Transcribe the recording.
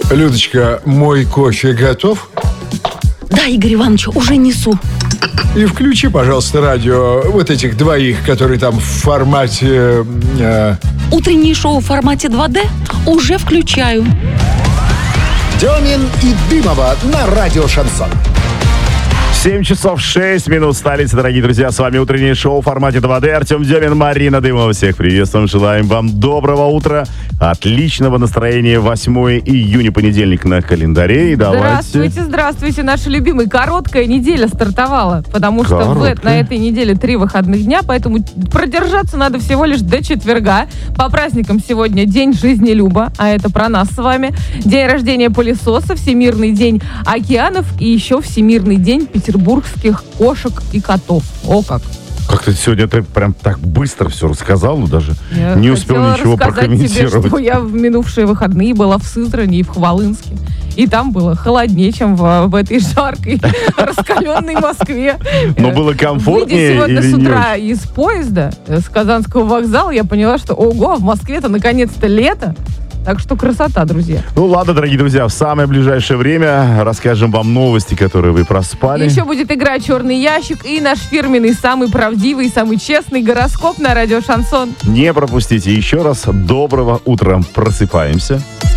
Людочка, мой кофе готов? Да, Игорь Иванович, уже несу. И включи, пожалуйста, радио вот этих двоих, которые там в формате... Утреннее шоу в формате 2D уже включаю. Демин и Дымова на радио «Шансон». 7 часов 6 минут в столице, дорогие друзья. С вами утреннее шоу в формате 2D. Артем Демин, Марина Дымова. Всех приветствуем. Желаем вам доброго утра, отличного настроения. 8 июня, понедельник на календаре. И давайте... Здравствуйте, наши любимые. Короткая неделя стартовала, потому что на этой неделе 3 выходных дня, поэтому продержаться надо всего лишь до четверга. По праздникам сегодня День жизнелюба, а это про нас с вами. День рождения пылесоса, Всемирный день океанов и еще Всемирный день петербургских кошек и котов. О как! Как-то сегодня ты прям так быстро все рассказал, но даже Я не успел ничего прокомментировать. Тебе, что я в минувшие выходные была в Сызрани и в Хвалынске. И там было холоднее, чем в этой жаркой, раскаленной Москве. Но было комфортнее. Выйдя сегодня с утра из поезда с Казанского вокзала, я поняла, что ого, в Москве-то наконец-то лето. Так что красота, друзья. Ну ладно, дорогие друзья, в самое ближайшее время расскажем вам новости, которые вы проспали. Еще будет игра «Черный ящик» и наш фирменный, самый правдивый, самый честный гороскоп на радио «Шансон». Не пропустите. Еще раз доброго утра. Просыпаемся.